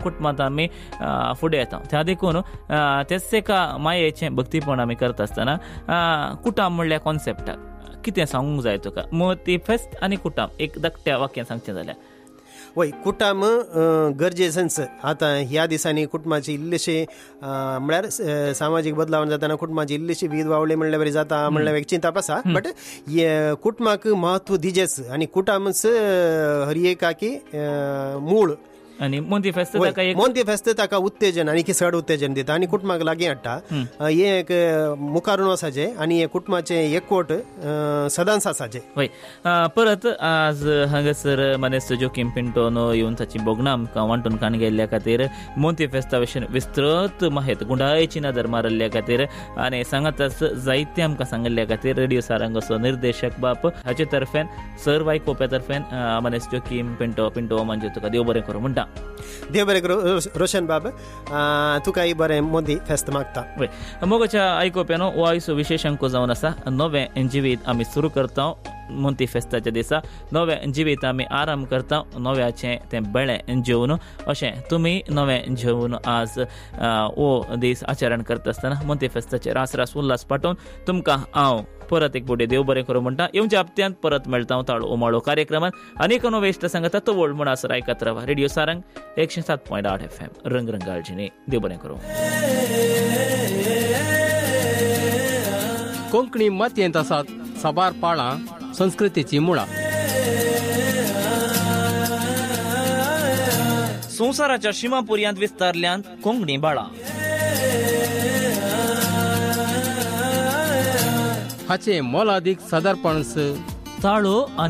कुटुंबात आम्ही फुडें येता. त्या देखून तेच एका मायेचें भक्तीपण आमी करता आसतना कुटाम म्हणल्या कॉन्सेप्टाक कितें सांगूंक जाय तुका? मोती फेस्त आनी कुटाम एक धाकट्या वाक्यान सांगचें जाल्यार. वय कुटुंब गरजेचंच. आता ह्या दिसांनी कुटुंबाचे इल्लेशे म्हळ्यार सामाजीक बदलाव जाताना कुटुंबाची इल्लेशी विध वावळे म्हणल्या बरी जाता म्हणल्या एक चिंता आसा. बट कुटुंबाक महत्व दिजेच आनी कुटुंबच हर एकाकी मूळ. आणि मोती फेस्त ताका उत्तेजन आणि चड उत्तेजन दिता आणि कुटुंबाक लागीं हाडटा. हे एक मुखारून वसाचे आणि हे कुटुंबाचे एकवट सदांच आसाचे. वय परत आज हांगासर मनेस्त जोकीम पिंटोन येवन ताची बोगणां आमकां वांटून काण गेल्ल्या खातीर मोती फेस्ता विशीं विस्तृत माहिती गुंडाळेची नदर मारल्ल्या खातीर आनी सांगात जायते आमकां सांगिल्ल्या खातीर रेडिओ सारंगाचो निर्देशक बाप हाचे तर्फेन सर वायकोप्या तर्फेन मनेस्त जोकीम पिंटो म्हणजे तुका देव बरें करूं म्हणटा. देव बरें करूं रोशन बाब, तुकाय बरें मोदी फेस्त मागता. मोगाच्या आयकोप्यानो हो आयचो विशेष अंक जावन आसा. नवें जिवीत आमी सुरू करता. मोती फेस्ताच्या दिसा नवें जिवीत आमी आराम करता. नव्याचें तें बेळें जेवन अशें तुमी नवें जेवन आज हो दीस आचरण करता आसतना मोती फेस्ताचे रास उल्हास पाठोवन तुमकां हांव परत एक बुडे देव बरें करूं म्हणटा. येवच्या हप्त्यांत परत मेळटा ताळो उमाळो कार्यक्रमात आनीक नवे इश्ट सांगता तो वळ म्हण आसर आयकत रावा. रेडिओ सारंग 107.8 FM रंगरंगाळजीने देव बरें करूं. कोंकणी मातयेंत आसात साबार पाळां संस्कृतीची मुळां. संवसाराच्या शिमापुर्यांत विस्तारल्यांत कोंकणी बाळां. हाचे मोलादीक सादारपणस ताळो